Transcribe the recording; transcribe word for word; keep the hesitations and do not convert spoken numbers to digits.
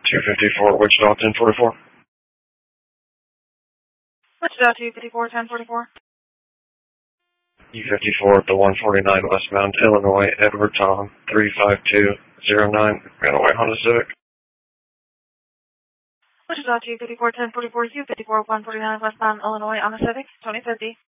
two fifty-four, Wichita, ten forty-four. Wichita, two fifty-four, ten forty-four. U fifty-four at the one forty-nine westbound Illinois, Edward Tom, three five two zero nine, Runaway Honda Civic. Wichita, two fifty-four, ten forty-four, U fifty-four, one forty-nine westbound Illinois, Honda Civic, twenty fifty.